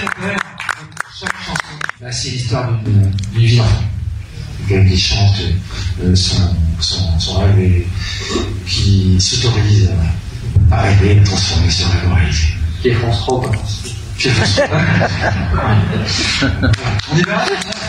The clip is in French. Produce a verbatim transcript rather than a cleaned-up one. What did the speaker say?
chaque chanson, bah, c'est l'histoire d'une vie d'enfant. Quelqu'un qui chante euh, son, son, son rêve et qui s'autorise à, à rêver, à transformer ce rêve en réalité. Qui est France trois, quoi. Qui est France trois. On est bien.